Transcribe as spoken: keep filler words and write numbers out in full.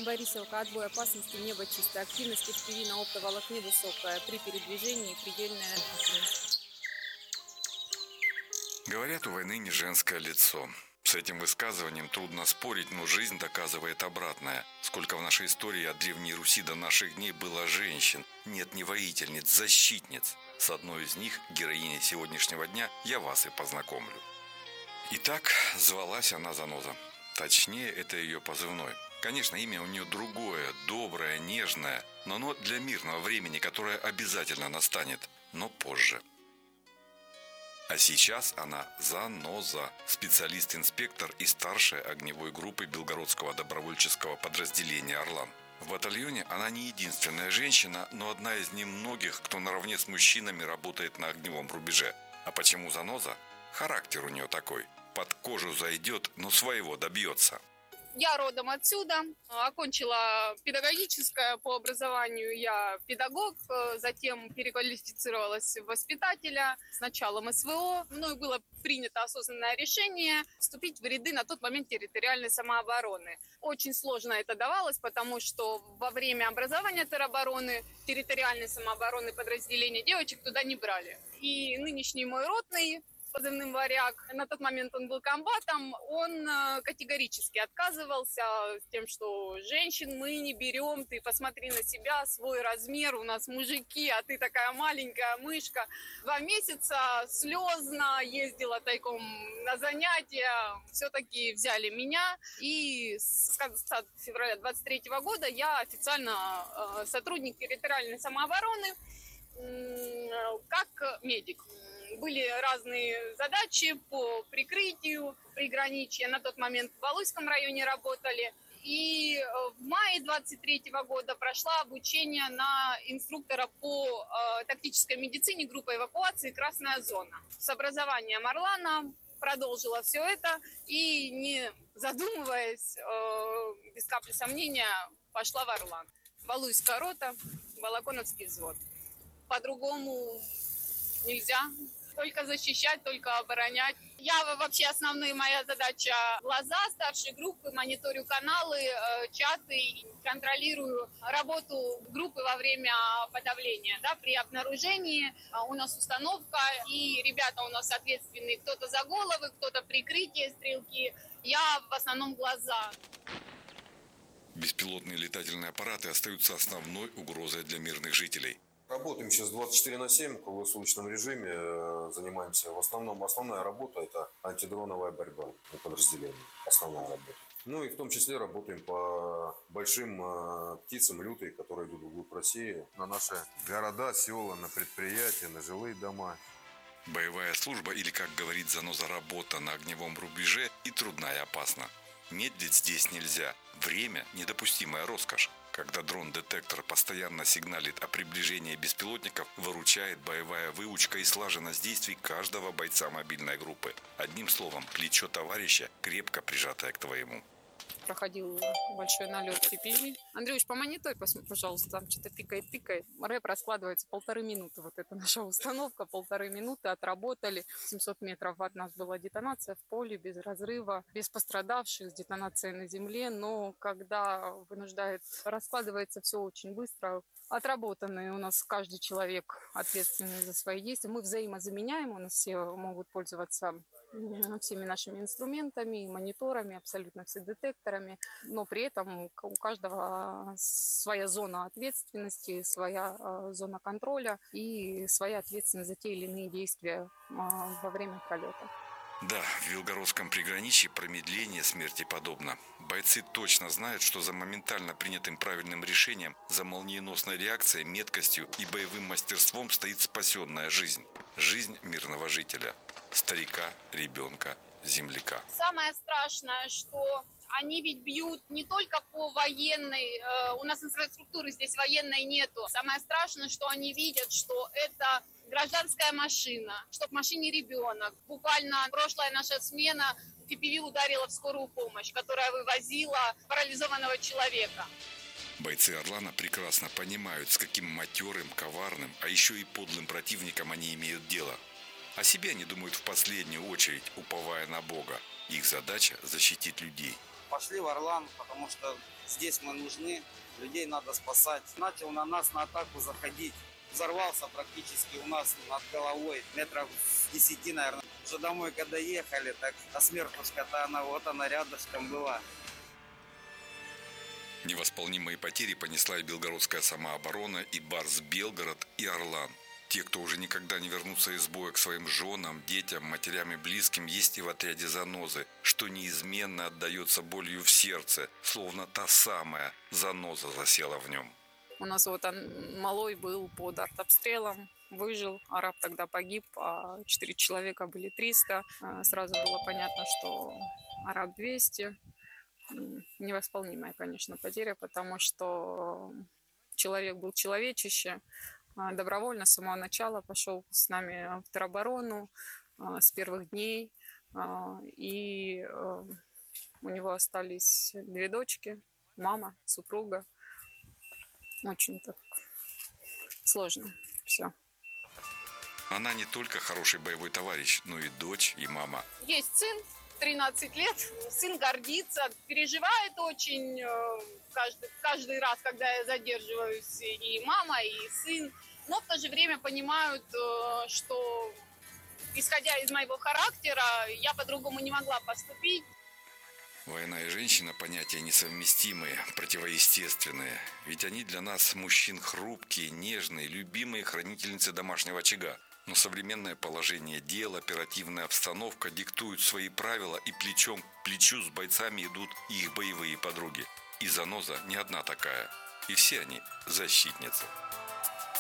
Борисовка, отбой опасности, небо чистое, активность эф пи ви на оптоволокне высокая, при передвижении предельная активность. Говорят, у войны не женское лицо. С этим высказыванием трудно спорить, но жизнь доказывает обратное. Сколько в нашей истории от Древней Руси до наших дней было женщин. Нет, не воительниц, защитниц. С одной из них, героиней сегодняшнего дня, я вас и познакомлю. Итак, звалась она Заноза. Точнее, это ее позывной. Конечно, имя у нее другое, доброе, нежное, но оно для мирного времени, которое обязательно настанет, но позже. А сейчас она Заноза, специалист-инспектор и старшая огневой группы Белгородского добровольческого подразделения «Орлан». В батальоне она не единственная женщина, но одна из немногих, кто наравне с мужчинами работает на огневом рубеже. А почему Заноза? Характер у нее такой. Под кожу зайдет, но своего добьется. Я родом отсюда, окончила педагогическое по образованию, я педагог, затем переквалифицировалась в воспитателя, с началом эс вэ о. Мною было принято осознанное решение вступить в ряды на тот момент территориальной самообороны. Очень сложно это давалось, потому что во время образования теробороны, территориальной самообороны подразделения девочек туда не брали. И нынешний мой ротный, позывным «Варяг», на тот момент он был комбатом, он категорически отказывался тем, что женщин мы не берем, ты посмотри на себя, свой размер, у нас мужики, а ты такая маленькая мышка. Два месяца слезно ездила тайком на занятия, все-таки взяли меня, и с конца февраля двадцать третьего года я официально сотрудник территориальной самообороны как медик. Были разные задачи по прикрытию приграничья. На тот момент в Валуйском районе работали. И в мае двадцать третьего года прошла обучение на инструктора по э, тактической медицине группы эвакуации «Красная зона». С образованием «Орлана» продолжила все это и, не задумываясь, э, без капли сомнения, пошла в «Орлан». Валуйская рота, Балаконовский взвод. По-другому нельзя. Только защищать, только оборонять. Я вообще основная моя задача — глаза старшей группы, мониторю каналы, чаты, контролирую работу группы во время подавления. Да, при обнаружении у нас установка, и ребята у нас ответственные. Кто-то за головы, кто-то прикрытие, стрелки. Я в основном глаза. Беспилотные летательные аппараты остаются основной угрозой для мирных жителей. Работаем сейчас двадцать четыре на семь в круглосуточном режиме, занимаемся. В основном, основная работа — это антидроновая борьба на подразделении, основная работа. Ну и в том числе работаем по большим э, птицам лютой, которые идут вглубь России, на наши города, села, на предприятия, на жилые дома. Боевая служба, или, как говорит Заноза, работа на огневом рубеже, и трудна, и опасна. Медлить здесь нельзя. Время – недопустимая роскошь. Когда дрон-детектор постоянно сигналит о приближении беспилотников, выручает боевая выучка и слаженность действий каждого бойца мобильной группы. Одним словом, плечо товарища крепко прижатое к твоему. Проходил большой налет эф пи ви. Андрюш, помониторь, пожалуйста, там что-то пикает-пикает. Рэп раскладывается полторы минуты. Вот это наша установка, полторы минуты отработали. семьсот метров от нас была детонация в поле, без разрыва, без пострадавших, с детонацией на земле. Но когда вынуждает, раскладывается все очень быстро. Отработанные у нас каждый человек ответственный за свои действия. Мы взаимозаменяем, у нас все могут пользоваться всеми нашими инструментами, мониторами, абсолютно все детекторами, но при этом у каждого своя зона ответственности, своя зона контроля и своя ответственность за те или иные действия во время пролета. Да, в Белгородском приграничье промедление смерти подобно. Бойцы точно знают, что за моментально принятым правильным решением, за молниеносной реакцией, меткостью и боевым мастерством стоит спасенная жизнь. Жизнь мирного жителя. Старика, ребенка, земляка. Самое страшное, что они ведь бьют не только по военной, э, у нас инфраструктуры здесь военной нету. Самое страшное, что они видят, что это гражданская машина, что в машине ребенок. Буквально прошлая наша смена эф пи ви ударила в скорую помощь, которая вывозила парализованного человека. Бойцы «Орлана» прекрасно понимают, с каким матерым, коварным, а еще и подлым противником они имеют дело. О себе они думают в последнюю очередь, уповая на Бога. Их задача – защитить людей. Пошли в Орлан, потому что здесь мы нужны, людей надо спасать. Начал на нас на атаку заходить. Взорвался практически у нас над головой, метров с десяти, наверное. Уже домой, когда ехали, так а смертушка-то она вот она рядышком была. Невосполнимые потери понесла и белгородская самооборона, и Барс Белгород, и Орлан. Те, кто уже никогда не вернутся из боя к своим женам, детям, матерям и близким, есть и в отряде занозы, что неизменно отдается болью в сердце, словно та самая заноза засела в нем. У нас вот он, малой был под артобстрелом, выжил, араб тогда погиб, а четыре человека были триста. Сразу было понятно, что араб двести. Невосполнимая, конечно, потеря, потому что человек был человечище, добровольно с самого начала пошел с нами в тероборону с первых дней, и у него остались две дочки, мама, супруга. Очень так сложно все. Она не только хороший боевой товарищ, но и дочь, и мама. Есть сын, тринадцать лет, сын гордится, переживает очень каждый, каждый раз, когда я задерживаюсь, и мама, и сын. Но в то же время понимают, что, исходя из моего характера, я по-другому не могла поступить. Война и женщина – понятия несовместимые, противоестественные. Ведь они для нас, мужчин, хрупкие, нежные, любимые хранительницы домашнего очага. Но современное положение дел, оперативная обстановка диктуют свои правила, и плечом к плечу с бойцами идут их боевые подруги. И заноза не одна такая. И все они защитницы.